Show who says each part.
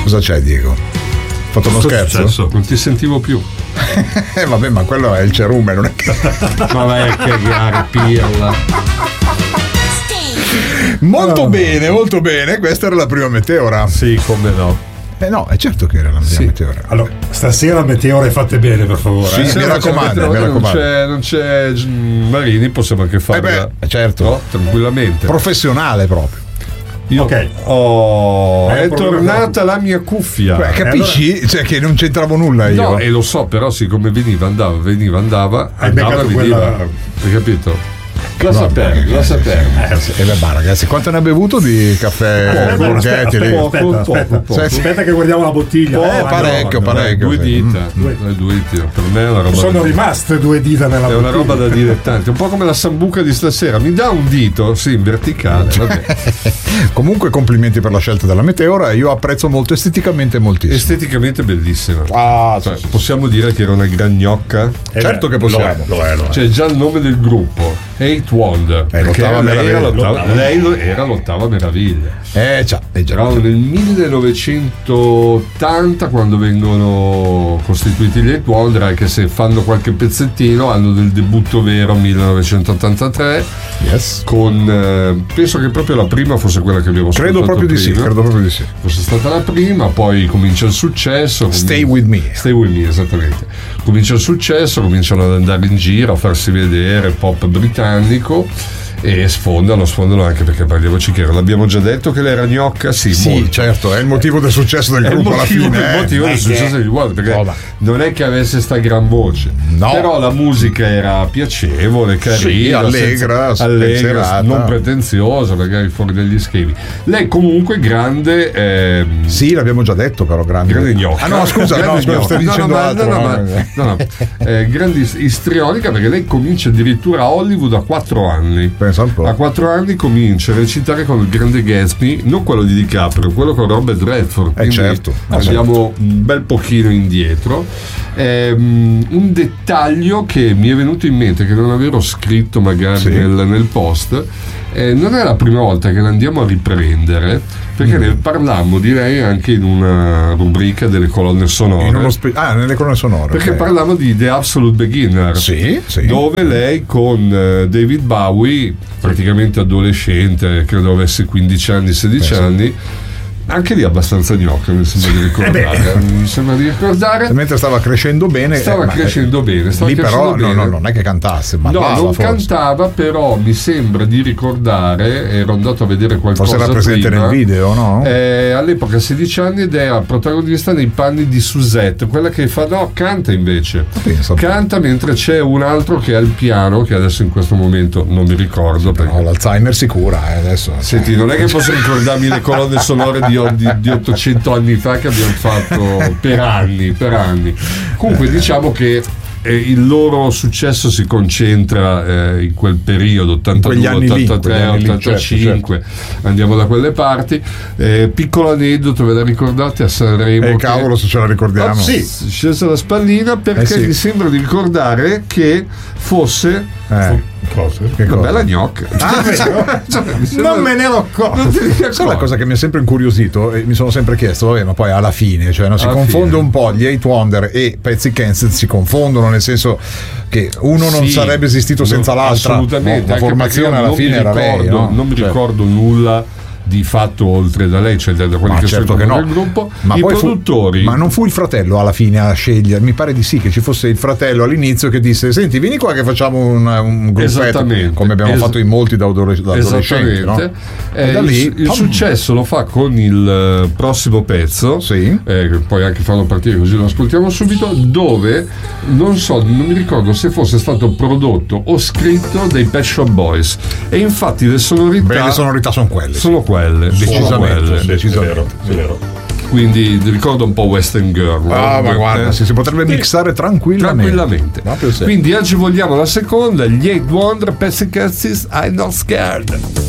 Speaker 1: Cosa c'è, Diego? Fatto uno scherzo?
Speaker 2: Successo? Non ti sentivo più.
Speaker 1: Vabbè, ma quello è il cerume, non è che.
Speaker 2: Ma vai a cagare, pirla.
Speaker 1: Molto bene, questa era la prima meteora.
Speaker 2: Sì, come no.
Speaker 1: No, è certo che era la prima meteora.
Speaker 3: Allora, stasera meteore fatte bene, per favore.
Speaker 1: Sì, mi raccomando.
Speaker 2: Non c'è Marini, possiamo anche farla.
Speaker 1: Certo.
Speaker 2: No? Tranquillamente.
Speaker 1: Professionale proprio.
Speaker 2: È tornata la mia cuffia.
Speaker 1: Beh, capisci?
Speaker 2: Allora,
Speaker 1: cioè che non c'entravo nulla io.
Speaker 2: No, e lo so, però siccome veniva, andava, veniva. Hai capito? La sapevo.
Speaker 1: Ragazzi, quanto ne ha bevuto di caffè?
Speaker 3: Aspetta che guardiamo la bottiglia.
Speaker 1: Parecchio.
Speaker 2: Due dita. Per me è una roba.
Speaker 3: Sono rimaste 2 dita nella bottiglia.
Speaker 2: È una roba da dilettante, un po' come la sambuca di stasera. Mi dà un dito, sì, in verticale. Vabbè.
Speaker 1: Comunque complimenti per la scelta della meteora, io apprezzo molto esteticamente moltissimo.
Speaker 2: Esteticamente bellissima.
Speaker 1: Cioè,
Speaker 2: possiamo dire che era una gran gnocca?
Speaker 1: Certo che possiamo.
Speaker 3: Lo è.
Speaker 2: C'è già il nome del gruppo, Eight Wonder, lei era l'ottava meraviglia.
Speaker 1: Già.
Speaker 2: Però nel 1980, quando vengono costituiti gli Eight Wonder, anche se fanno qualche pezzettino, hanno del debutto vero 1983.
Speaker 1: Yes.
Speaker 2: Con penso che proprio la prima fosse quella che abbiamo ascoltato.
Speaker 1: Credo proprio di sì.
Speaker 2: Fosse stata la prima, poi comincia il successo.
Speaker 1: Stay with me,
Speaker 2: esattamente. Comincia il successo, cominciano ad andare in giro, a farsi vedere, pop britannico, e sfondano anche perché, parliamoci chiaro, l'abbiamo già detto che l'era gnocca. Sì,
Speaker 1: certo, è il motivo del successo del gruppo alla fine.
Speaker 2: Il motivo del successo del gruppo, perché non è che avesse sta gran voce, però la musica era piacevole, carina,
Speaker 1: allegra,
Speaker 2: non pretenziosa, magari fuori dagli schemi. Lei comunque grande.
Speaker 1: Sì, l'abbiamo già detto, però grande
Speaker 2: gnocca.
Speaker 1: No, scusa, stai dicendo altro.
Speaker 2: Grande istrionica, perché lei comincia addirittura a Hollywood a 4 anni. A 4 anni comincia a recitare con il grande Gatsby, non quello di DiCaprio, quello con Robert Redford.
Speaker 1: Certo.
Speaker 2: Andiamo un bel pochino indietro. Un dettaglio che mi è venuto in mente, che non avevo scritto magari nel post, non è la prima volta che l'andiamo a riprendere, perché ne parlammo, direi, anche in una rubrica delle colonne sonore.
Speaker 1: Nelle colonne sonore.
Speaker 2: Perché parlavamo di The Absolute Beginner, dove lei con David Bowie, praticamente adolescente, credo avesse 15 anni, 16 anni, anche lì abbastanza gnocca, mi sembra di ricordare.
Speaker 1: Mentre stava crescendo bene.
Speaker 2: Lì
Speaker 1: però non è che cantasse, ballava,
Speaker 2: non cantava, però mi sembra di ricordare, ero andato a vedere qualcosa.
Speaker 1: Forse era presente nel video, no?
Speaker 2: All'epoca 16 anni ed era protagonista nei panni di Suzette, quella che canta invece. Canta mentre c'è un altro che ha il piano, che adesso in questo momento non mi ricordo.
Speaker 1: Perché l'Alzheimer si cura adesso.
Speaker 2: Senti, non è che posso ricordarmi le colonne sonore di 800 anni fa che abbiamo fatto per anni. Comunque diciamo che il loro successo si concentra in quel periodo 82, 83, 85, certo. Andiamo da quelle parti. Piccolo aneddoto, ve la ricordate a Sanremo?
Speaker 1: Cavolo, se ce la ricordiamo.
Speaker 2: Scelse la spallina perché mi sembra di ricordare che fosse una bella gnocca.
Speaker 3: Non me ne ero accorto.
Speaker 1: Sai la cosa che mi ha sempre incuriosito e mi sono sempre chiesto, ma poi alla fine, si confonde un po', gli Eight Wonder e Patsy Kensit si confondono, nel senso che uno non sarebbe esistito senza l'altra.
Speaker 2: Assolutamente.
Speaker 1: La formazione alla fine era lei, no?
Speaker 2: Non mi ricordo nulla di fatto oltre da lei, cioè da quelli che sono nel gruppo, i produttori.
Speaker 1: Ma non fu il fratello alla fine a scegliere? Mi pare di sì, che ci fosse il fratello all'inizio che disse: senti, vieni qua che facciamo un gruppetto, come abbiamo fatto in molti da adolescenti, no?
Speaker 2: E da lì il successo lo fa con il prossimo pezzo, poi anche farlo partire così lo ascoltiamo subito, dove non mi ricordo se fosse stato prodotto o scritto dai Pet Shop Boys, e infatti le sonorità
Speaker 1: sono quelle.
Speaker 2: Decisamente.
Speaker 3: È vero.
Speaker 2: Quindi ricordo un po' Western Girl.
Speaker 1: Ma guarda, si potrebbe mixare tranquillamente.
Speaker 2: Quindi oggi vogliamo la seconda, gli Eight Wonder, Patsy Kensit, I'm Not Scared.